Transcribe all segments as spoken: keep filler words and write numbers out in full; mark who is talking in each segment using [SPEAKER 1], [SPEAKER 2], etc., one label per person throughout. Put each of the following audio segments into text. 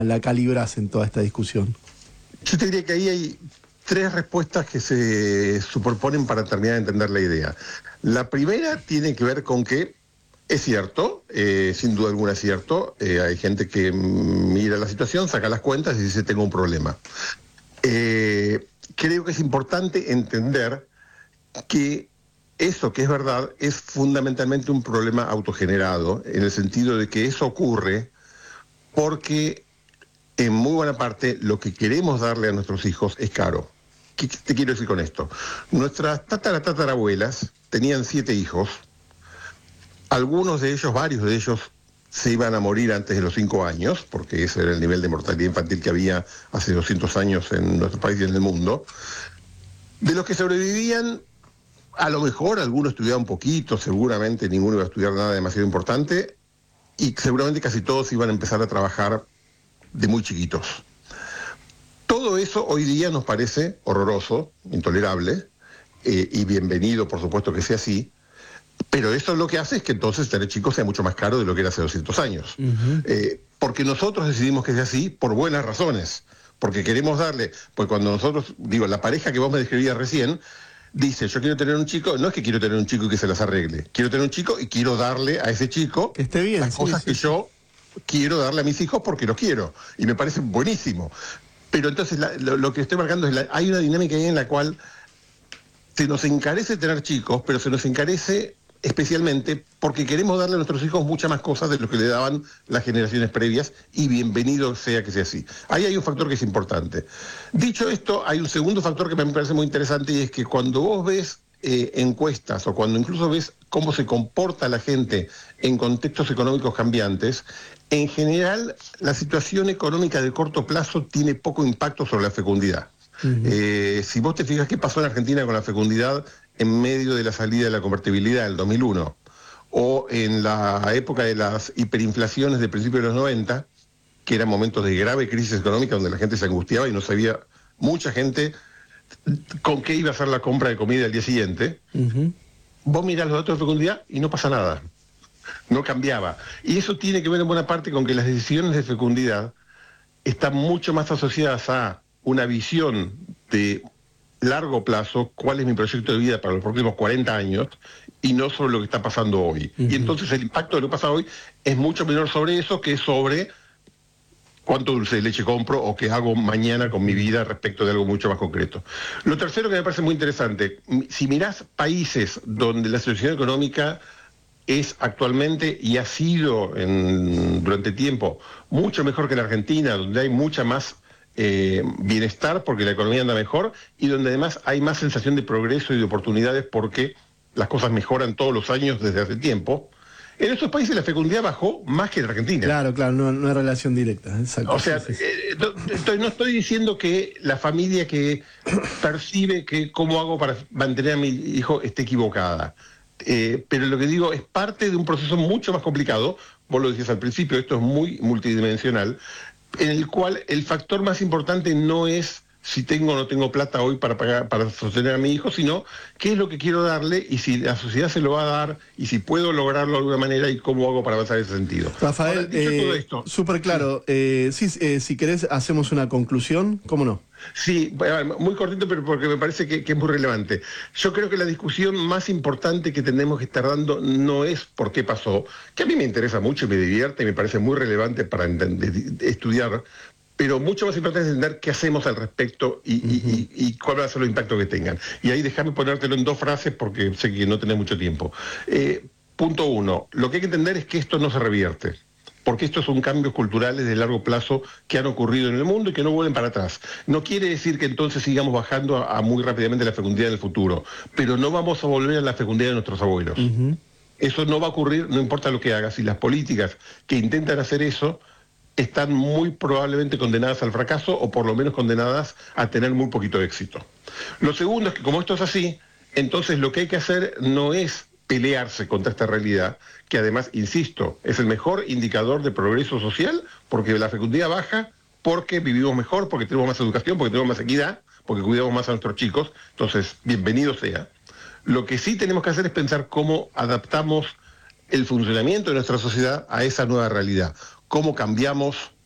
[SPEAKER 1] la calibras en toda esta discusión?
[SPEAKER 2] Yo te diría que ahí hay tres respuestas que se superponen para terminar de entender la idea. La primera tiene que ver con que es cierto, eh, sin duda alguna es cierto, eh, hay gente que mira la situación, saca las cuentas y dice tengo un problema. Eh, creo que es importante entender que eso que es verdad es fundamentalmente un problema autogenerado, en el sentido de que eso ocurre porque en muy buena parte lo que queremos darle a nuestros hijos es caro. ¿Qué te quiero decir con esto? Nuestras tatara, tatarabuelas tenían siete hijos. Algunos de ellos, varios de ellos, se iban a morir antes de los cinco años, porque ese era el nivel de mortalidad infantil que había hace doscientos años en nuestro país y en el mundo. De los que sobrevivían, a lo mejor algunos estudiaban un poquito, seguramente ninguno iba a estudiar nada demasiado importante, y seguramente casi todos iban a empezar a trabajar de muy chiquitos. Todo eso hoy día nos parece horroroso, intolerable, eh, y bienvenido, por supuesto que sea así, pero eso lo que hace es que entonces tener chicos sea mucho más caro de lo que era hace doscientos años. Uh-huh. Eh, porque nosotros decidimos que sea así por buenas razones. Porque queremos darle, pues cuando nosotros, digo, la pareja que vos me describías recién, dice, yo quiero tener un chico, no es que quiero tener un chico y que se las arregle, quiero tener un chico y quiero darle a ese chico
[SPEAKER 1] que esté bien,
[SPEAKER 2] las
[SPEAKER 1] sí,
[SPEAKER 2] cosas
[SPEAKER 1] sí,
[SPEAKER 2] que
[SPEAKER 1] sí.
[SPEAKER 2] yo quiero darle a mis hijos porque los quiero. Y me parece buenísimo. Pero entonces la, lo, lo que estoy marcando es, la, hay una dinámica ahí en la cual se nos encarece tener chicos, pero se nos encarece especialmente porque queremos darle a nuestros hijos muchas más cosas de lo que le daban las generaciones previas, y bienvenido sea que sea así. Ahí hay un factor que es importante. Dicho esto, hay un segundo factor que me parece muy interesante, y es que cuando vos ves eh, encuestas o cuando incluso ves cómo se comporta la gente en contextos económicos cambiantes, en general la situación económica de corto plazo tiene poco impacto sobre la fecundidad. Uh-huh. Eh, si vos te fijas qué pasó en Argentina con la fecundidad en medio de la salida de la convertibilidad del dos mil uno, o en la época de las hiperinflaciones de principios de los noventa, que eran momentos de grave crisis económica donde la gente se angustiaba y no sabía mucha gente con qué iba a hacer la compra de comida al día siguiente, uh-huh. Vos mirás los datos de fecundidad y no pasa nada, no cambiaba. Y eso tiene que ver en buena parte con que las decisiones de fecundidad están mucho más asociadas a una visión de largo plazo, cuál es mi proyecto de vida para los próximos cuarenta años, y no sobre lo que está pasando hoy. Uh-huh. Y entonces el impacto de lo que pasa hoy es mucho menor sobre eso que sobre cuánto dulce de leche compro o qué hago mañana con mi vida respecto de algo mucho más concreto. Lo tercero que me parece muy interesante, si mirás países donde la situación económica es actualmente y ha sido en, durante tiempo mucho mejor que en Argentina, donde hay mucha más Eh, bienestar porque la economía anda mejor, y donde además hay más sensación de progreso y de oportunidades porque las cosas mejoran todos los años desde hace tiempo. En esos países la fecundidad bajó más que en Argentina.
[SPEAKER 1] Claro, claro, no, no hay relación directa. Exacto.
[SPEAKER 2] O sea,
[SPEAKER 1] sí, sí.
[SPEAKER 2] Eh, no, no estoy diciendo que la familia que percibe que cómo hago para mantener a mi hijo esté equivocada. Eh, pero lo que digo es parte de un proceso mucho más complicado. Vos lo decías al principio, esto es muy multidimensional, en el cual el factor más importante no es si tengo o no tengo plata hoy para pagar, para sostener a mi hijo, sino qué es lo que quiero darle y si la sociedad se lo va a dar y si puedo lograrlo de alguna manera y cómo hago para avanzar en ese sentido.
[SPEAKER 1] Rafael, Ahora, dicho eh, todo esto, súper claro. Sí. Eh, sí, eh, si querés hacemos una conclusión, ¿cómo no?
[SPEAKER 2] Sí, muy cortito, pero porque me parece que, que es muy relevante. Yo creo que la discusión más importante que tenemos que estar dando no es por qué pasó, que a mí me interesa mucho y me divierte y me parece muy relevante para entender, estudiar, pero mucho más importante es entender qué hacemos al respecto y, uh-huh. y, y, y cuál va a ser los impactos que tengan. Y ahí déjame ponértelo en dos frases porque sé que no tenés mucho tiempo. Eh, punto uno, lo que hay que entender es que esto no se revierte, porque estos son cambios culturales de largo plazo que han ocurrido en el mundo y que no vuelven para atrás. No quiere decir que entonces sigamos bajando a, a muy rápidamente la fecundidad en el futuro, pero no vamos a volver a la fecundidad de nuestros abuelos. Uh-huh. Eso no va a ocurrir, no importa lo que hagas, y las políticas que intentan hacer eso están muy probablemente condenadas al fracaso, o por lo menos condenadas a tener muy poquito éxito. Lo segundo es que como esto es así, entonces lo que hay que hacer no es pelearse contra esta realidad, que además, insisto, es el mejor indicador de progreso social, porque la fecundidad baja, porque vivimos mejor, porque tenemos más educación, porque tenemos más equidad, porque cuidamos más a nuestros chicos. Entonces, bienvenido sea. Lo que sí tenemos que hacer es pensar cómo adaptamos el funcionamiento de nuestra sociedad a esa nueva realidad, cómo cambiamos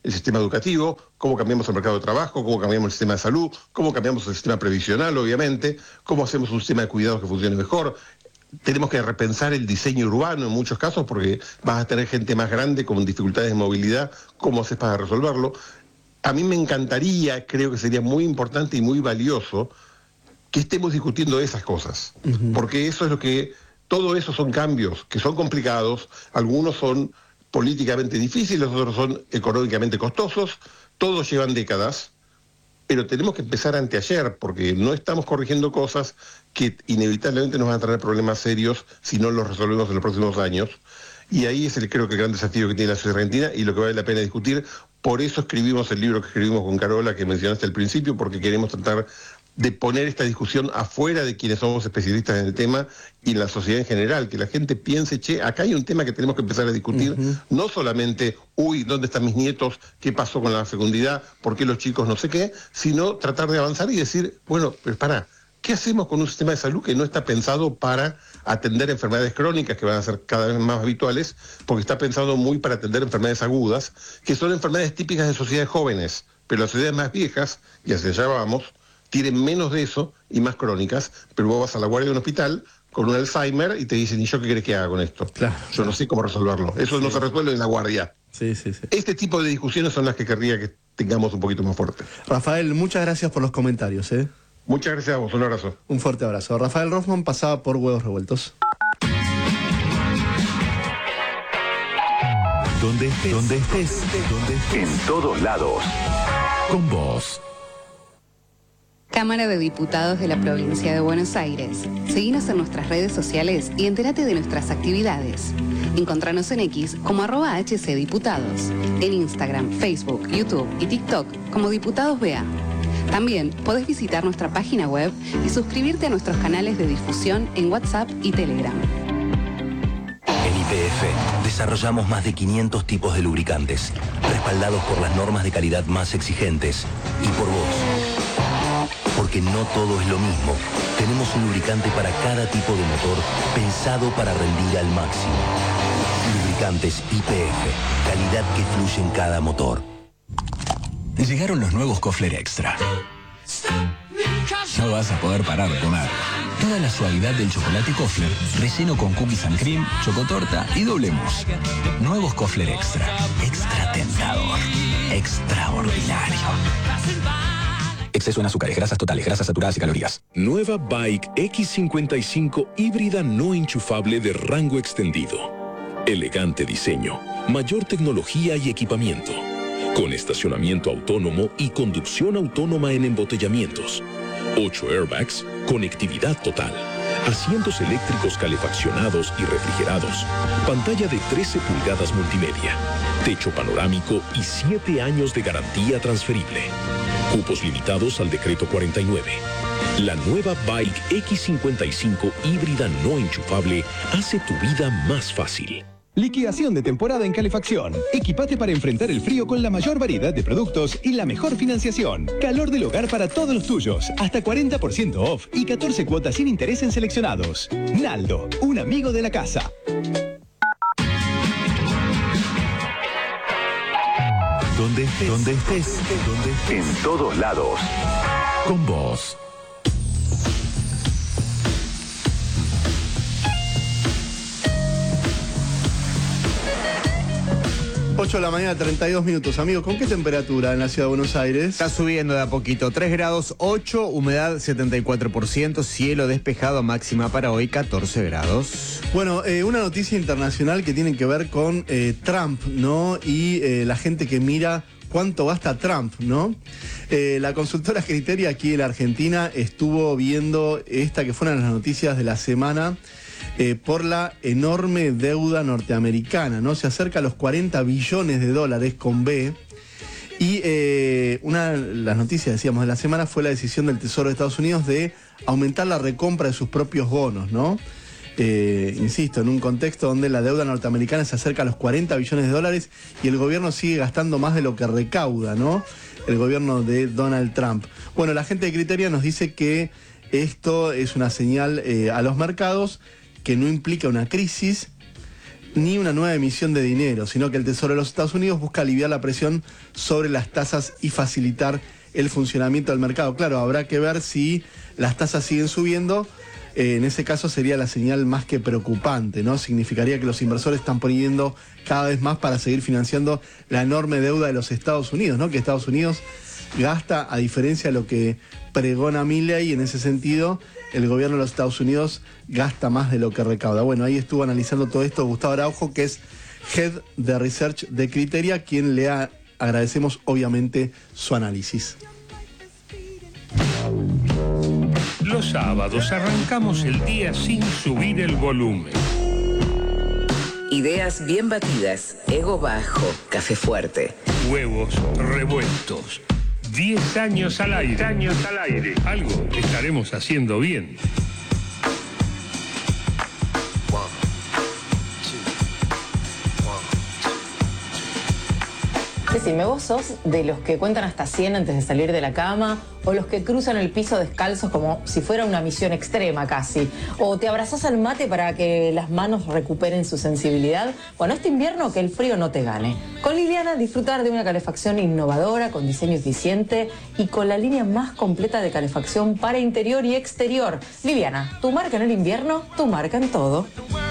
[SPEAKER 2] el sistema educativo, cómo cambiamos el mercado de trabajo, cómo cambiamos el sistema de salud, cómo cambiamos el sistema previsional, obviamente, cómo hacemos un sistema de cuidados que funcione mejor. Tenemos que repensar el diseño urbano en muchos casos porque vas a tener gente más grande con dificultades de movilidad, ¿cómo haces para resolverlo? A mí me encantaría, creo que sería muy importante y muy valioso que estemos discutiendo esas cosas, uh-huh. porque eso es lo que, todo eso son cambios que son complicados, algunos son políticamente difíciles, otros son económicamente costosos, todos llevan décadas, pero tenemos que empezar anteayer, porque no estamos corrigiendo cosas que inevitablemente nos van a traer problemas serios si no los resolvemos en los próximos años. Y ahí es el, creo que el gran desafío que tiene la sociedad argentina y lo que vale la pena discutir. Por eso escribimos el libro que escribimos con Carola, que mencionaste al principio, porque queremos tratar de poner esta discusión afuera de quienes somos especialistas en el tema y en la sociedad en general, que la gente piense, che, acá hay un tema que tenemos que empezar a discutir, uh-huh. no solamente, uy, ¿dónde están mis nietos? ¿Qué pasó con la fecundidad? ¿Por qué los chicos no sé qué? Sino tratar de avanzar y decir, bueno, pero pará, ¿qué hacemos con un sistema de salud que no está pensado para atender enfermedades crónicas que van a ser cada vez más habituales, porque está pensado muy para atender enfermedades agudas, que son enfermedades típicas de sociedades jóvenes, pero las sociedades más viejas, y hacia allá vamos, tienen menos de eso y más crónicas, pero vos vas a la guardia de un hospital con un Alzheimer y te dicen, ¿y yo qué querés que haga con esto? Claro. Yo no sé cómo resolverlo. Eso sí. No se resuelve en la guardia.
[SPEAKER 1] Sí, sí, sí.
[SPEAKER 2] Este tipo de discusiones son las que querría que tengamos un poquito más fuerte.
[SPEAKER 1] Rafael, muchas gracias por los comentarios, ¿eh?
[SPEAKER 2] Muchas gracias a vos, un abrazo.
[SPEAKER 1] Un fuerte abrazo. Rafael Rossmann pasaba por Huevos Revueltos.
[SPEAKER 3] Donde estés, donde estés, donde estés, en todos lados, con vos.
[SPEAKER 4] Cámara de Diputados de la Provincia de Buenos Aires. Seguinos en nuestras redes sociales y entérate de nuestras actividades. Encontranos en X como arroba hcdiputados, en Instagram, Facebook, YouTube y TikTok como Diputados B A. También podés visitar nuestra página web y suscribirte a nuestros canales de difusión en WhatsApp y Telegram.
[SPEAKER 5] En Y P F desarrollamos más de quinientos tipos de lubricantes, respaldados por las normas de calidad más exigentes y por vos. Porque no todo es lo mismo. Tenemos un lubricante para cada tipo de motor pensado para rendir al máximo. Lubricantes Y P F, calidad que fluye en cada motor.
[SPEAKER 3] Llegaron los nuevos Kofler Extra. No vas a poder parar de comer. Toda la suavidad del chocolate Kofler, relleno con cookies and cream, chocotorta y doble mousse. Nuevos Kofler Extra. Extra tentador. Extraordinario. Exceso en azúcares, grasas totales, grasas saturadas y calorías.
[SPEAKER 6] Nueva Bike X cincuenta y cinco híbrida no enchufable de rango extendido. Elegante diseño, mayor tecnología y equipamiento. Con estacionamiento autónomo y conducción autónoma en embotellamientos. ocho airbags, conectividad total. Asientos eléctricos calefaccionados y refrigerados. Pantalla de trece pulgadas multimedia. Techo panorámico y siete años de garantía transferible. Cupos limitados al decreto cuarenta y nueve. La nueva Bike X cincuenta y cinco híbrida no enchufable hace tu vida más fácil.
[SPEAKER 7] Liquidación de temporada en calefacción. Equipate para enfrentar el frío con la mayor variedad de productos y la mejor financiación. Calor del hogar para todos los tuyos. Hasta cuarenta por ciento off y catorce cuotas sin interés en seleccionados. Naldo, un amigo de la casa.
[SPEAKER 3] Donde estés, donde estés, donde estés, en todos lados, con vos.
[SPEAKER 1] ocho de la mañana, treinta y dos minutos. Amigo, ¿con qué temperatura en la ciudad de Buenos Aires?
[SPEAKER 8] Está subiendo de a poquito. tres grados ocho, humedad setenta y cuatro por ciento, cielo despejado, máxima para hoy catorce grados.
[SPEAKER 1] Bueno, eh, una noticia internacional que tiene que ver con eh, Trump, ¿no? Y eh, la gente que mira cuánto gasta Trump, ¿no? Eh, la consultora Criteria aquí en la Argentina estuvo viendo esta que fueron las noticias de la semana. Eh, por la enorme deuda norteamericana, ¿no? Se acerca a los cuarenta billones de dólares con B. Y eh, una de las noticias, decíamos, de la semana fue la decisión del Tesoro de Estados Unidos de aumentar la recompra de sus propios bonos, ¿no? Eh, insisto, en un contexto donde la deuda norteamericana se acerca a los cuarenta billones de dólares y el gobierno sigue gastando más de lo que recauda, ¿no? El gobierno de Donald Trump. Bueno, la gente de Criteria nos dice que esto es una señal eh, a los mercados que no implica una crisis, ni una nueva emisión de dinero, sino que el Tesoro de los Estados Unidos busca aliviar la presión sobre las tasas y facilitar el funcionamiento del mercado. Claro, habrá que ver si las tasas siguen subiendo. Eh, en ese caso sería la señal más que preocupante, ¿no? Significaría que los inversores están poniendo cada vez más para seguir financiando la enorme deuda de los Estados Unidos, ¿no? Que Estados Unidos gasta, a diferencia de lo que pregona Milley, en ese sentido, el gobierno de los Estados Unidos gasta más de lo que recauda. Bueno, ahí estuvo analizando todo esto Gustavo Araujo, que es Head de Research de Criteria, quien le a, agradecemos obviamente su análisis.
[SPEAKER 9] Los sábados arrancamos el día sin subir el volumen.
[SPEAKER 10] Ideas bien batidas, ego bajo, café fuerte.
[SPEAKER 9] Huevos revueltos. Diez años al aire. Diez años al aire. Algo estaremos haciendo bien.
[SPEAKER 11] Decime, ¿vos sos de los que cuentan hasta cien antes de salir de la cama? ¿O los que cruzan el piso descalzos como si fuera una misión extrema casi? ¿O te abrazás al mate para que las manos recuperen su sensibilidad? Bueno, este invierno que el frío no te gane. Con Liliana disfrutar de una calefacción innovadora, con diseño eficiente y con la línea más completa de calefacción para interior y exterior. Liliana, tu marca en el invierno, tu marca en todo.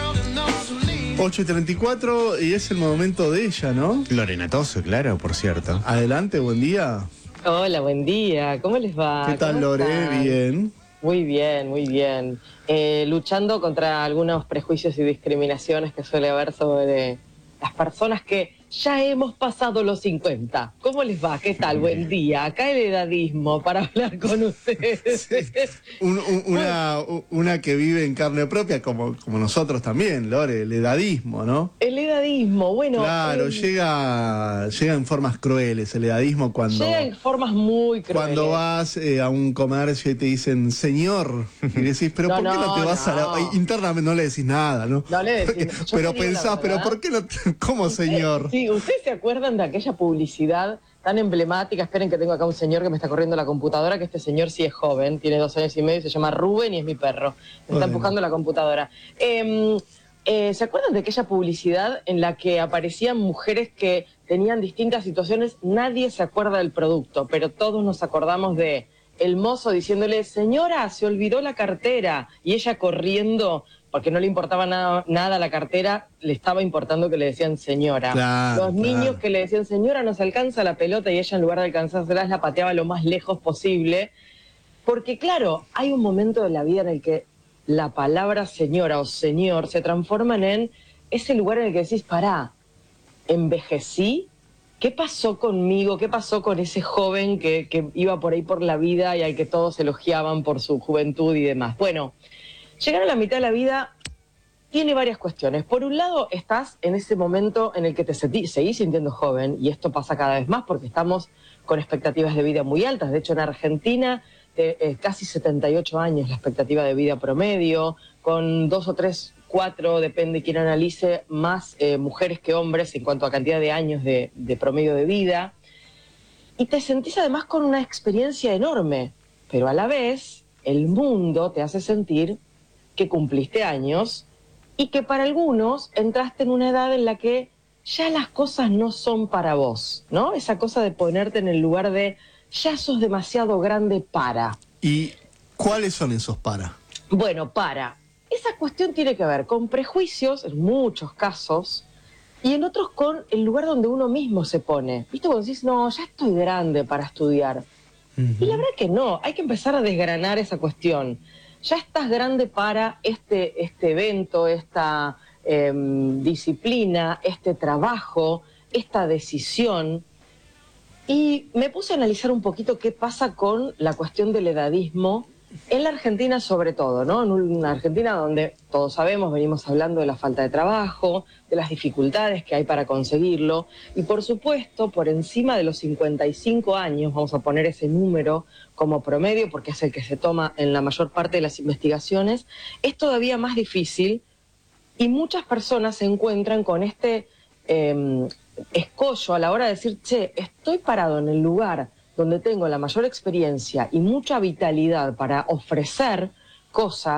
[SPEAKER 1] ocho y treinta y cuatro y es el momento de ella, ¿no?
[SPEAKER 8] Lorena Toso, claro, por cierto.
[SPEAKER 1] Adelante, buen día.
[SPEAKER 12] Hola, buen día. ¿Cómo les va?
[SPEAKER 1] ¿Qué tal, Lore?
[SPEAKER 12] Están?
[SPEAKER 1] Bien.
[SPEAKER 12] Muy bien, muy bien. Eh, luchando contra algunos prejuicios y discriminaciones que suele haber sobre las personas que ya hemos pasado los cincuenta. ¿Cómo les va? ¿Qué tal? Buen día. Acá el edadismo para hablar con ustedes.
[SPEAKER 1] Sí. Un, un, una, una que vive en carne propia, como, como nosotros también, Lore, el edadismo, ¿no?
[SPEAKER 12] El edadismo, bueno...
[SPEAKER 1] Claro,
[SPEAKER 12] eh,
[SPEAKER 1] llega, llega en formas crueles el edadismo cuando...
[SPEAKER 12] Llega en formas muy crueles.
[SPEAKER 1] Cuando vas eh, a un comercio y te dicen, señor, y decís, pero
[SPEAKER 12] no,
[SPEAKER 1] ¿por qué no,
[SPEAKER 12] no
[SPEAKER 1] te vas
[SPEAKER 12] no.
[SPEAKER 1] a la...? Internamente no le decís nada, ¿no?
[SPEAKER 12] No le decís.
[SPEAKER 1] Pero pensás, pero ¿por qué no...? ¿Cómo, señor?
[SPEAKER 12] Sí, ¿ustedes se acuerdan de aquella publicidad tan emblemática? Esperen que tengo acá un señor que me está corriendo la computadora, que este señor sí es joven, tiene dos años y medio, se llama Rubén y es mi perro. Me está
[SPEAKER 1] Bueno.
[SPEAKER 12] empujando la computadora. Eh, eh, ¿Se acuerdan de aquella publicidad en la que aparecían mujeres que tenían distintas situaciones? Nadie se acuerda del producto, pero todos nos acordamos de el mozo diciéndole, señora, se olvidó la cartera, y ella corriendo... porque no le importaba nada, nada la cartera, le estaba importando que le decían señora.
[SPEAKER 1] Claro,
[SPEAKER 12] Los niños
[SPEAKER 1] claro.
[SPEAKER 12] que le decían señora, nos alcanza la pelota, y ella en lugar de alcanzárselas la pateaba lo más lejos posible. Porque claro, hay un momento de la vida en el que la palabra señora o señor se transforman en ese lugar en el que decís, pará, envejecí, ¿qué pasó conmigo? ¿Qué pasó con ese joven que, que iba por ahí por la vida y al que todos elogiaban por su juventud y demás? Bueno, llegar a la mitad de la vida tiene varias cuestiones. Por un lado, estás en ese momento en el que te sentí, seguís sintiendo joven, y esto pasa cada vez más porque estamos con expectativas de vida muy altas. De hecho, en Argentina, eh, eh, casi setenta y ocho años la expectativa de vida promedio, con dos o tres, cuatro, depende quién analice, más eh, mujeres que hombres en cuanto a cantidad de años de, de promedio de vida. Y te sentís además con una experiencia enorme, pero a la vez el mundo te hace sentir que cumpliste años y que para algunos entraste en una edad en la que ya las cosas no son para vos, ¿no? Esa cosa de ponerte en el lugar de ya sos demasiado grande para.
[SPEAKER 1] ¿Y cuáles son esos para?
[SPEAKER 12] Bueno, para. Esa cuestión tiene que ver con prejuicios, en muchos casos, y en otros con el lugar donde uno mismo se pone. ¿Viste? Cuando decís, no, ya estoy grande para estudiar. Uh-huh. Y la verdad que no, hay que empezar a desgranar esa cuestión. Ya estás grande para este, este evento, esta eh, disciplina, este trabajo, esta decisión. Y me puse a analizar un poquito qué pasa con la cuestión del edadismo en la Argentina sobre todo, ¿no? En una Argentina donde todos sabemos, venimos hablando de la falta de trabajo, de las dificultades que hay para conseguirlo, y por supuesto, por encima de los cincuenta y cinco años, vamos a poner ese número como promedio, porque es el que se toma en la mayor parte de las investigaciones, es todavía más difícil, y muchas personas se encuentran con este eh, escollo a la hora de decir, che, estoy parado en el lugar donde tengo la mayor experiencia y mucha vitalidad para ofrecer cosas,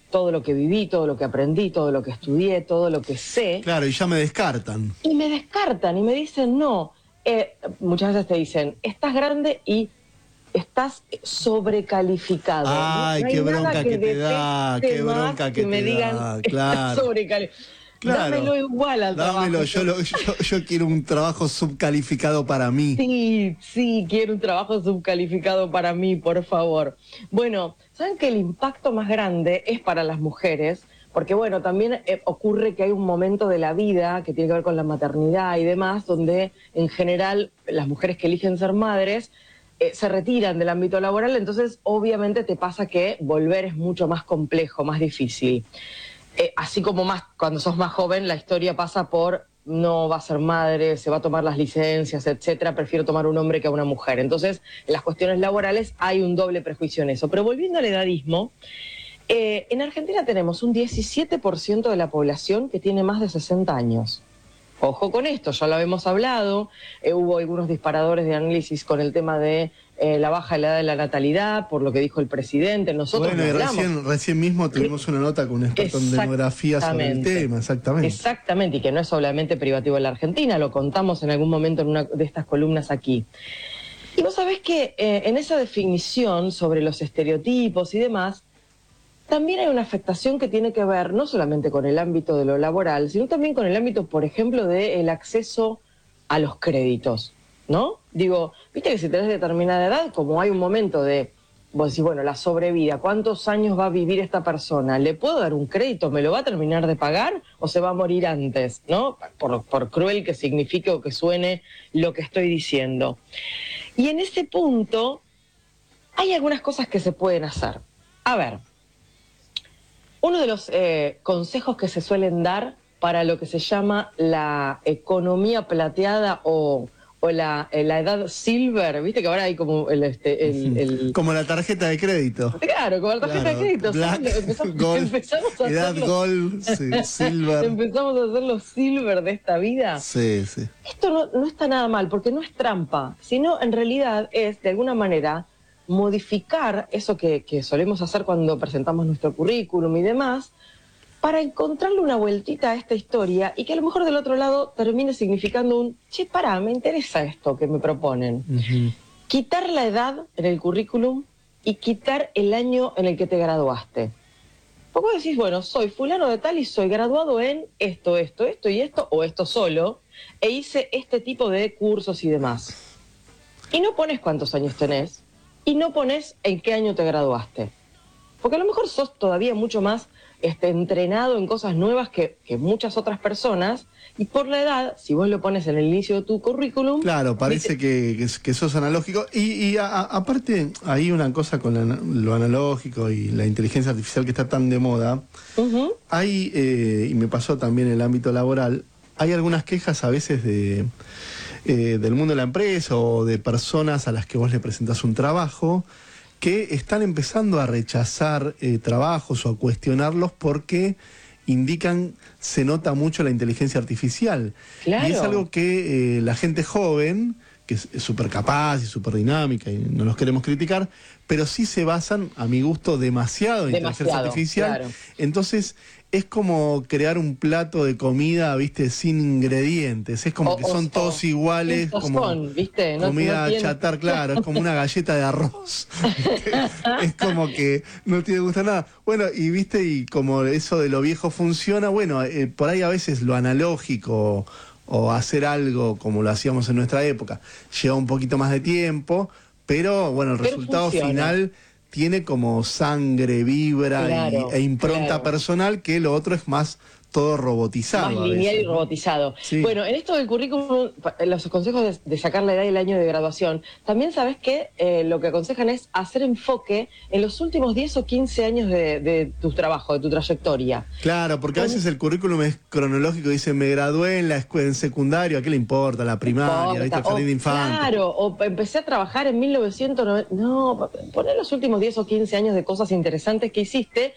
[SPEAKER 12] todo lo que viví, todo lo que aprendí, todo lo que estudié, todo lo que sé.
[SPEAKER 1] Claro, y ya me descartan.
[SPEAKER 12] Y me descartan y me dicen, no, eh, muchas veces te dicen, estás grande y estás sobrecalificado.
[SPEAKER 1] Ay,
[SPEAKER 12] no, no
[SPEAKER 1] qué
[SPEAKER 12] hay nada
[SPEAKER 1] bronca que, que te da, qué bronca que,
[SPEAKER 12] que me
[SPEAKER 1] te
[SPEAKER 12] digan,
[SPEAKER 1] da, claro.
[SPEAKER 12] estás sobrecalificado. Claro. Dámelo igual al
[SPEAKER 1] Dámelo,
[SPEAKER 12] trabajo.
[SPEAKER 1] yo, lo, yo, yo quiero un trabajo subcalificado para mí.
[SPEAKER 12] Sí, sí, quiero un trabajo subcalificado para mí, por favor. Bueno, ¿saben que el impacto más grande es para las mujeres? Porque, bueno, también eh, ocurre que hay un momento de la vida que tiene que ver con la maternidad y demás, donde en general las mujeres que eligen ser madres eh, se retiran del ámbito laboral, entonces obviamente te pasa que volver es mucho más complejo, más difícil. Eh, así como más cuando sos más joven, la historia pasa por no va a ser madre, se va a tomar las licencias, etcétera, prefiero tomar un hombre que a una mujer. Entonces, en las cuestiones laborales hay un doble prejuicio en eso. Pero volviendo al edadismo, eh, en Argentina tenemos un diecisiete por ciento de la población que tiene más de sesenta años. Ojo con esto, ya lo habíamos hablado, eh, hubo algunos disparadores de análisis con el tema de eh, la baja de la edad de la natalidad, por lo que dijo el presidente, nosotros
[SPEAKER 1] bueno, y
[SPEAKER 12] hablamos.
[SPEAKER 1] recién, recién mismo tuvimos una nota con un experto en demografía sobre el tema, exactamente.
[SPEAKER 12] Exactamente, y que no es solamente privativo de la Argentina, lo contamos en algún momento en una de estas columnas aquí. Y vos sabés que eh, en esa definición sobre los estereotipos y demás, también hay una afectación que tiene que ver no solamente con el ámbito de lo laboral, sino también con el ámbito, por ejemplo, del acceso a los créditos, ¿no? Digo, viste que si tenés determinada edad, como hay un momento de, vos decís, bueno, la sobrevida, ¿cuántos años va a vivir esta persona? ¿Le puedo dar un crédito? ¿Me lo va a terminar de pagar o se va a morir antes? ¿No? Por, por cruel que signifique o que suene lo que estoy diciendo. Y en ese punto hay algunas cosas que se pueden hacer. A ver, uno de los eh, consejos que se suelen dar para lo que se llama la economía plateada o, o la, eh, la edad silver, viste que ahora hay como el... Este, el, el...
[SPEAKER 1] Como la tarjeta de crédito.
[SPEAKER 12] Claro, como la tarjeta
[SPEAKER 1] claro.
[SPEAKER 12] de crédito.
[SPEAKER 1] Black,
[SPEAKER 12] empezamos,
[SPEAKER 1] gold,
[SPEAKER 12] empezamos a
[SPEAKER 1] edad
[SPEAKER 12] hacerlo,
[SPEAKER 1] gold, sí, silver.
[SPEAKER 12] Empezamos a hacer los silver de esta vida.
[SPEAKER 1] Sí, sí.
[SPEAKER 12] Esto no, no está nada mal, porque no es trampa, sino en realidad es, de alguna manera, modificar eso que, que solemos hacer cuando presentamos nuestro currículum y demás, para encontrarle una vueltita a esta historia y que a lo mejor del otro lado termine significando un, che, pará, me interesa esto que me proponen. Uh-huh. Quitar la edad en el currículum y quitar el año en el que te graduaste. Porque vos decís, bueno, soy fulano de tal y soy graduado en esto, esto, esto y esto, o esto solo, e hice este tipo de cursos y demás. Y no pones cuántos años tenés, y no pones en qué año te graduaste. Porque a lo mejor sos todavía mucho más este, entrenado en cosas nuevas que, que muchas otras personas, y por la edad, si vos lo pones en el inicio de tu currículum...
[SPEAKER 1] Claro, parece que, que, que sos analógico. Y, y a, a, aparte, hay una cosa con la, lo analógico y la inteligencia artificial que está tan de moda. Uh-huh. Hay, eh, y me pasó también en el ámbito laboral, hay algunas quejas a veces de... Eh, del mundo de la empresa o de personas a las que vos le presentás un trabajo que están empezando a rechazar eh, trabajos o a cuestionarlos porque indican, se nota mucho la inteligencia artificial. Claro. Y es algo que eh, la gente joven, que es súper capaz y súper dinámica y no los queremos criticar, pero sí se basan, a mi gusto, demasiado en inteligencia artificial. Claro. Entonces es como crear un plato de comida, viste, sin ingredientes. Es como o, que son o, todos iguales, como
[SPEAKER 12] son, ¿viste? No,
[SPEAKER 1] comida
[SPEAKER 12] no tiene...
[SPEAKER 1] chatar, claro, es como una galleta de arroz. Es como que no tiene gusto nada. Bueno, y viste, y como eso de lo viejo funciona, bueno, eh, por ahí a veces lo analógico o hacer algo como lo hacíamos en nuestra época lleva un poquito más de tiempo, pero bueno, el pero resultado funciona. Final tiene como sangre, vibra claro, y, e impronta claro. personal, que lo otro es más todo robotizado.
[SPEAKER 12] Más lineal y robotizado. Sí. Bueno, en esto del currículum, los consejos de, de sacar la edad y el año de graduación, también sabes que eh, lo que aconsejan es hacer enfoque en los últimos diez o quince años de, de tu trabajo, de tu trayectoria.
[SPEAKER 1] Claro, porque a veces el currículum es cronológico, dice, me gradué en la escuela, en secundario, ¿a qué le importa? La primaria, ¿viste? El jardín de infantes.
[SPEAKER 12] Claro, o empecé a trabajar en mil novecientos noventa. No, poner los últimos diez o quince años de cosas interesantes que hiciste,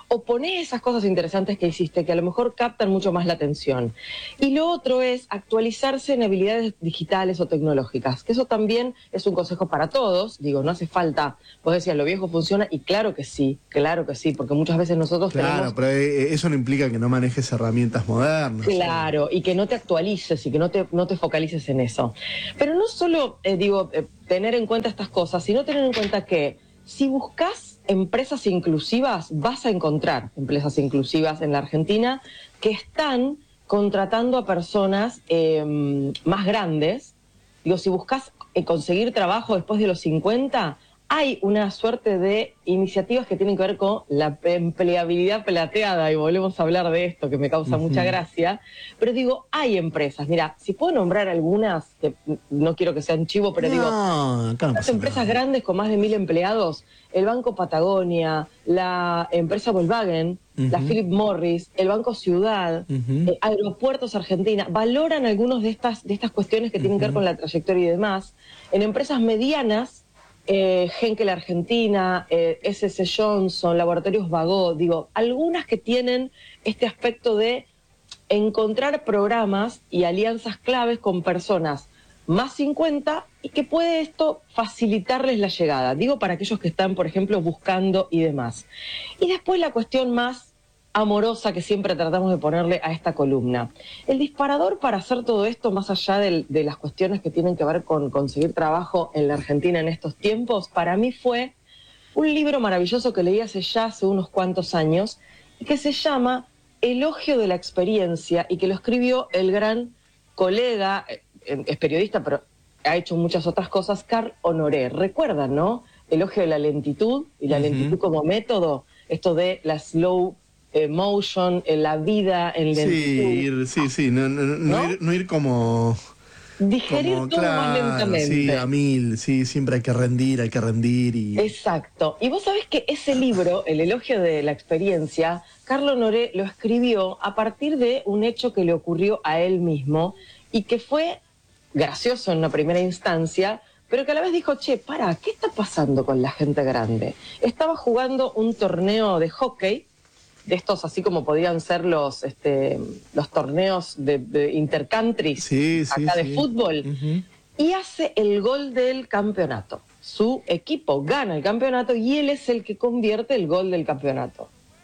[SPEAKER 12] o ponés esas cosas interesantes que hiciste que a lo mejor captan mucho más la atención. Y lo otro es actualizarse en habilidades digitales o tecnológicas, que eso también es un consejo para todos. Digo, no hace falta, vos decías, lo viejo funciona, y claro que sí, claro que sí, porque muchas veces nosotros
[SPEAKER 1] Claro,
[SPEAKER 12] tenemos...
[SPEAKER 1] pero eso no implica que no manejes herramientas modernas.
[SPEAKER 12] Claro, y que no te actualices y que no te, no te focalices en eso. Pero no solo, eh, digo, eh, tener en cuenta estas cosas, sino tener en cuenta que si buscas empresas inclusivas, vas a encontrar empresas inclusivas en la Argentina que están contratando a personas eh, más grandes. Digo, si buscas eh, conseguir trabajo después de los cincuenta, hay una suerte de iniciativas que tienen que ver con la empleabilidad plateada, y volvemos a hablar de esto, que me causa uh-huh. mucha gracia. Pero digo, hay empresas, mira, si puedo nombrar algunas, que no quiero que sean chivo, pero no, digo, no las empresas nada. grandes con más de mil empleados, el Banco Patagonia, la empresa Volkswagen, uh-huh. la Philip Morris, el Banco Ciudad, uh-huh. eh, Aeropuertos Argentina, valoran algunas de estas, de estas cuestiones que tienen uh-huh. que ver con la trayectoria y demás. En empresas medianas, Eh, Henkel Argentina, eh, S S Johnson, Laboratorios Vago, digo, algunas que tienen este aspecto de encontrar programas y alianzas claves con personas más cincuenta y que puede esto facilitarles la llegada. Digo, para aquellos que están, por ejemplo, buscando y demás. Y después la cuestión más amorosa que siempre tratamos de ponerle a esta columna. El disparador para hacer todo esto, más allá de, de las cuestiones que tienen que ver con conseguir trabajo en la Argentina en estos tiempos, para mí fue un libro maravilloso que leí hace ya hace unos cuantos años y que se llama Elogio de la Experiencia, y que lo escribió el gran colega, es periodista, pero ha hecho muchas otras cosas, Carl Honoré. ¿Recuerdan, no? Elogio de la lentitud y la uh-huh. lentitud como método, esto de la slow motion, en la vida, en lentitud.
[SPEAKER 1] Sí, ir, sí, sí, no, no, no, ¿no? Ir, no ir como...
[SPEAKER 12] Digerir
[SPEAKER 1] como,
[SPEAKER 12] todo
[SPEAKER 1] claro,
[SPEAKER 12] más lentamente.
[SPEAKER 1] Sí, a mil, sí, siempre hay que rendir, hay que rendir y...
[SPEAKER 12] Exacto. Y vos sabés que ese libro, El Elogio de la Experiencia, Carl Honoré lo escribió a partir de un hecho que le ocurrió a él mismo y que fue gracioso en una primera instancia, pero que a la vez dijo, che, para, ¿qué está pasando con la gente grande? Estaba jugando un torneo de hockey, de estos así como podían ser los este, los torneos de, de intercountries
[SPEAKER 1] sí, sí,
[SPEAKER 12] acá
[SPEAKER 1] sí.
[SPEAKER 12] de fútbol, uh-huh. y hace el gol del campeonato. Su equipo gana el campeonato y él es el que convierte el gol del campeonato.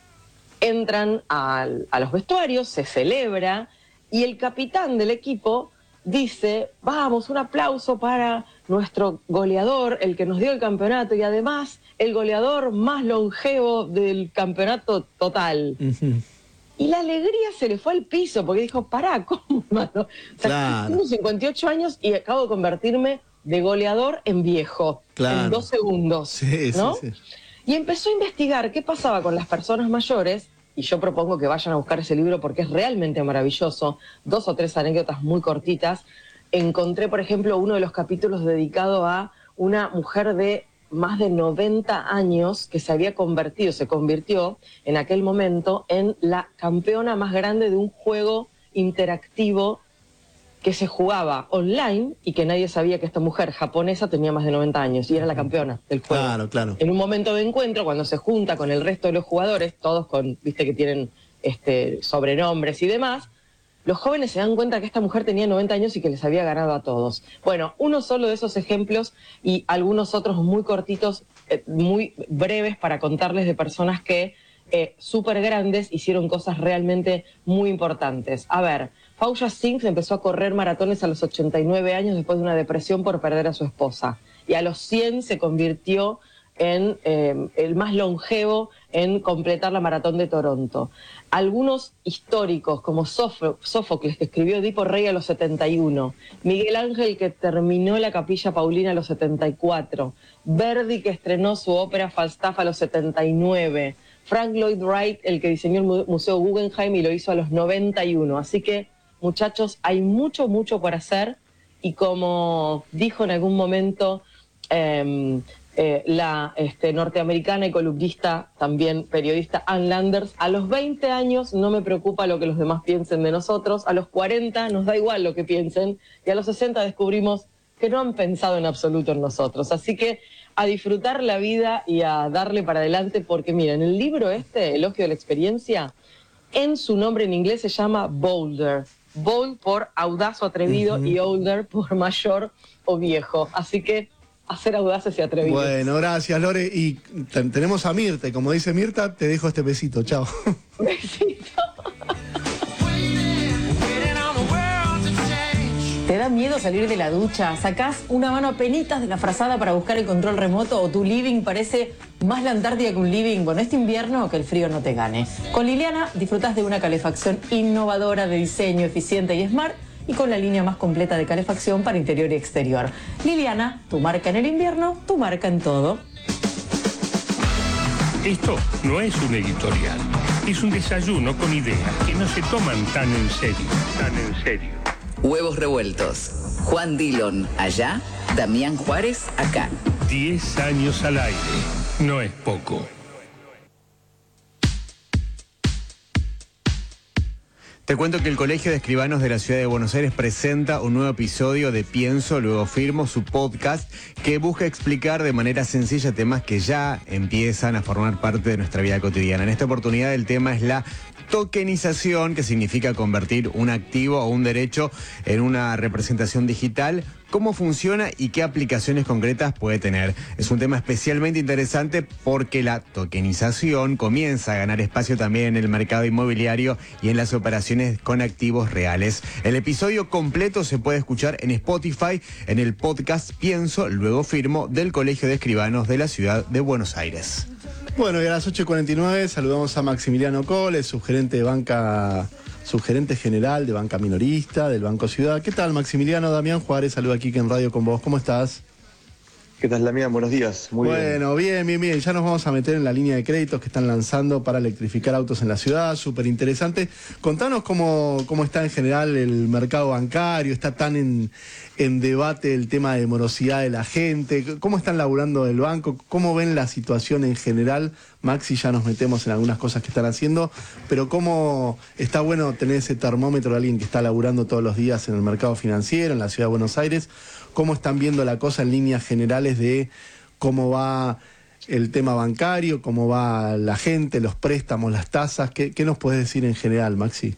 [SPEAKER 12] Entran al, a los vestuarios, se celebra, y el capitán del equipo dice, vamos, un aplauso para nuestro goleador, el que nos dio el campeonato, y además el goleador más longevo del campeonato total. Uh-huh. Y la alegría se le fue al piso, porque dijo, pará, ¿cómo, hermano? O sea,
[SPEAKER 1] claro.
[SPEAKER 12] tengo cincuenta y ocho años y acabo de convertirme de goleador en viejo, claro. en dos segundos,
[SPEAKER 1] sí,
[SPEAKER 12] ¿no?
[SPEAKER 1] Sí, sí.
[SPEAKER 12] Y empezó a investigar qué pasaba con las personas mayores, y yo propongo que vayan a buscar ese libro porque es realmente maravilloso. Dos o tres anécdotas muy cortitas. Encontré, por ejemplo, uno de los capítulos dedicado a una mujer de más de noventa años que se había convertido, se convirtió en aquel momento en la campeona más grande de un juego interactivo que se jugaba online y que nadie sabía que esta mujer japonesa tenía más de noventa años y era la campeona del juego.
[SPEAKER 1] Claro, claro.
[SPEAKER 12] En un momento de encuentro, cuando se junta con el resto de los jugadores, todos con, viste que tienen este, sobrenombres y demás, los jóvenes se dan cuenta que esta mujer tenía noventa años y que les había ganado a todos. Bueno, uno solo de esos ejemplos y algunos otros muy cortitos, eh, muy breves para contarles de personas que eh, súper grandes hicieron cosas realmente muy importantes. A ver, Fauja Singh empezó a correr maratones a los ochenta y nueve años después de una depresión por perder a su esposa. Y a los cien se convirtió en eh, el más longevo en completar la maratón de Toronto. Algunos históricos, como Sófo- Sófocles, que escribió Edipo Rey a los setenta y uno, Miguel Ángel, que terminó la Capilla Paulina a los setenta y cuatro, Verdi, que estrenó su ópera Falstaff a los setenta y nueve, Frank Lloyd Wright, el que diseñó el Museo Guggenheim y lo hizo a los noventa y uno. Así que, muchachos, hay mucho, mucho por hacer, y como dijo en algún momento eh, eh, la este, norteamericana y columnista, también periodista, Ann Landers, a los veinte años no me preocupa lo que los demás piensen de nosotros, a los cuarenta nos da igual lo que piensen, y a los sesenta descubrimos que no han pensado en absoluto en nosotros. Así que a disfrutar la vida y a darle para adelante, porque miren, el libro este, Elogio de la Experiencia, en su nombre en inglés se llama Bolder. Bold por audaz o atrevido, uh-huh, y older por mayor o viejo. Así que a ser audaces y atrevidos.
[SPEAKER 1] Bueno, gracias, Lore. Y ten- tenemos a Mirta, y como dice Mirta, te dejo este besito. Chao.
[SPEAKER 12] Besito. ¿Te da miedo salir de la ducha? ¿Sacás una mano apenitas de la frazada para buscar el control remoto o tu living parece más la Antártida que un living? Bueno, este invierno que el frío no te gane. Con Liliana disfrutás de una calefacción innovadora de diseño, eficiente y smart, y con la línea más completa de calefacción para interior y exterior. Liliana, tu marca en el invierno, tu marca en todo.
[SPEAKER 9] Esto no es un editorial, es un desayuno con ideas que no se toman tan en serio, tan en serio.
[SPEAKER 10] Huevos revueltos. Juan Dillon allá, Damián Juárez acá.
[SPEAKER 9] Diez años al aire, no es poco.
[SPEAKER 8] Te cuento que el Colegio de Escribanos de la Ciudad de Buenos Aires presenta un nuevo episodio de Pienso, Luego Firmo, su podcast, que busca explicar de manera sencilla temas que ya empiezan a formar parte de nuestra vida cotidiana. En esta oportunidad el tema es la tokenización, que significa convertir un activo o un derecho en una representación digital. ¿Cómo funciona y qué aplicaciones concretas puede tener? Es un tema especialmente interesante porque la tokenización comienza a ganar espacio también en el mercado inmobiliario y en las operaciones con activos reales. El episodio completo se puede escuchar en Spotify, en el podcast Pienso, Luego Firmo, del Colegio de Escribanos de la Ciudad de Buenos Aires.
[SPEAKER 1] Bueno, y a las ocho y cuarenta y nueve saludamos a Maximiliano Cole, subgerente de banca, subgerente general de banca minorista del Banco Ciudad. ¿Qué tal, Maximiliano? Damián Juárez, saluda aquí en Radio con vos. ¿Cómo estás?
[SPEAKER 13] ¿Qué tal, Damián? Buenos días. Muy bien.
[SPEAKER 1] Bueno, bien, bien, bien. Ya nos vamos a meter en la línea de créditos que están lanzando para electrificar autos en la ciudad. Súper interesante. Contanos cómo, cómo está en general el mercado bancario. Está tan en, en debate el tema de morosidad de la gente. ¿Cómo están laburando el banco? ¿Cómo ven la situación en general? Maxi, ya nos metemos en algunas cosas que están haciendo. Pero cómo está bueno tener ese termómetro de alguien que está laburando todos los días en el mercado financiero, en la ciudad de Buenos Aires. ¿Cómo están viendo la cosa en líneas generales de cómo va el tema bancario, cómo va la gente, los préstamos, las tasas? ¿Qué, qué nos puedes decir en general, Maxi?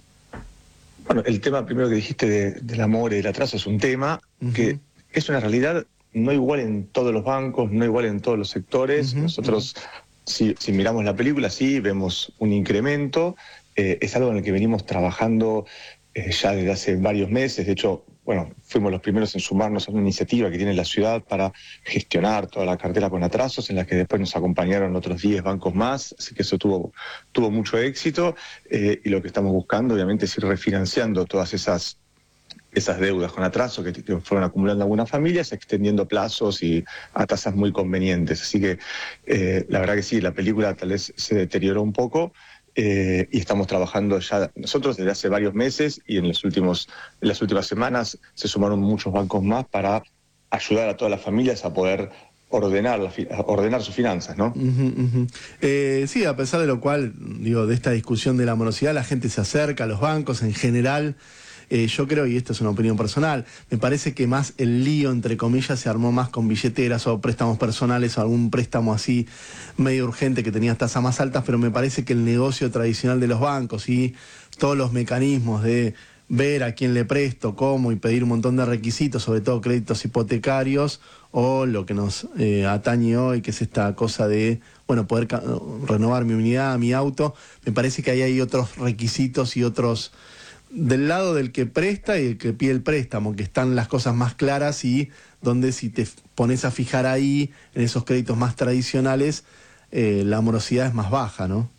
[SPEAKER 13] Bueno, el tema primero que dijiste de, del amor y del atraso es un tema uh-huh. que es una realidad no igual en todos los bancos, no igual en todos los sectores. Uh-huh. Nosotros, uh-huh. si, si miramos la película, sí, vemos un incremento. Eh, es algo en el que venimos trabajando eh, ya desde hace varios meses. De hecho, bueno, fuimos los primeros en sumarnos a una iniciativa que tiene la ciudad para gestionar toda la cartera con atrasos, en la que después nos acompañaron otros diez bancos más, así que eso tuvo, tuvo mucho éxito, eh, y lo que estamos buscando obviamente es ir refinanciando todas esas, esas deudas con atraso que, que fueron acumulando algunas familias, extendiendo plazos y a tasas muy convenientes. Así que eh, la verdad que sí, la película tal vez se deterioró un poco, Eh, y estamos trabajando ya nosotros desde hace varios meses, y en, los últimos, en las últimas semanas se sumaron muchos bancos más para ayudar a todas las familias a poder ordenar, la, a ordenar sus finanzas, ¿no?
[SPEAKER 1] Uh-huh, uh-huh. Eh, sí, a pesar de lo cual, digo, de esta discusión de la morosidad, la gente se acerca a los bancos en general. Eh, yo creo, y esto es una opinión personal, me parece que más el lío, entre comillas, se armó más con billeteras o préstamos personales o algún préstamo así medio urgente que tenía tasas más altas, pero me parece que el negocio tradicional de los bancos y todos los mecanismos de ver a quién le presto, cómo y pedir un montón de requisitos, sobre todo créditos hipotecarios, o lo que nos eh, atañe hoy, que es esta cosa de, bueno, poder ca- renovar mi unidad, mi auto, me parece que ahí hay otros requisitos y otros del lado del que presta y el que pide el préstamo, que están las cosas más claras, y donde si te pones a fijar ahí, en esos créditos más tradicionales, eh, la morosidad es más baja, ¿no?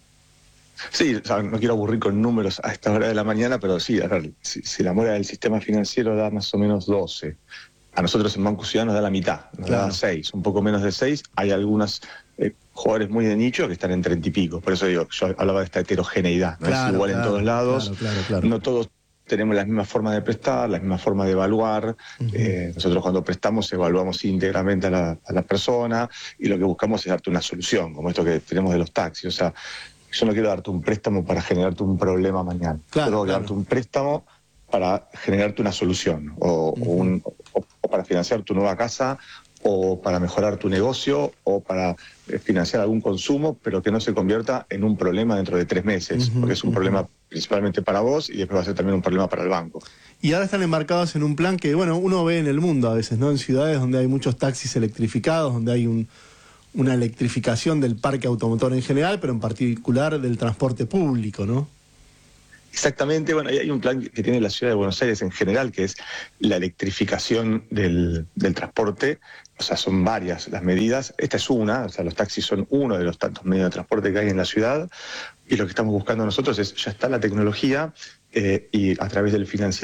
[SPEAKER 13] Sí, o sea, no quiero aburrir con números a esta hora de la mañana, pero sí, a ver, si, si la mora del sistema financiero da más o menos doce, a nosotros en Banco Ciudad nos da la mitad, nos claro. da seis, un poco menos de seis. Hay algunas eh, jugadores muy de nicho que están en treinta y pico, por eso digo, yo hablaba de esta heterogeneidad, no claro, es igual claro, en todos lados, claro, claro, claro. No todos tenemos la misma forma de prestar, la misma forma de evaluar. Uh-huh. eh, nosotros cuando prestamos evaluamos íntegramente a la, a la persona, y lo que buscamos es darte una solución, como esto que tenemos de los taxis. O sea, yo no quiero darte un préstamo para generarte un problema mañana. Claro, quiero claro. darte un préstamo para generarte una solución o, uh-huh. o, un, o, o para financiar tu nueva casa, o para mejorar tu negocio, o para eh, financiar algún consumo, pero que no se convierta en un problema dentro de tres meses, uh-huh, porque es un uh-huh. problema principalmente para vos y después va a ser también un problema para el banco.
[SPEAKER 1] Y ahora están embarcados en un plan que, bueno, uno ve en el mundo a veces, ¿no? En ciudades donde hay muchos taxis electrificados, donde hay un, una electrificación del parque automotor en general, pero en particular del transporte público, ¿no?
[SPEAKER 13] Exactamente, bueno, hay un plan que tiene la ciudad de Buenos Aires en general, que es la electrificación del, del transporte. O sea, son varias las medidas. Esta es una, o sea, los taxis son uno de los tantos medios de transporte que hay en la ciudad. Y lo que estamos buscando nosotros es, ya está la tecnología eh, y a través del financiamiento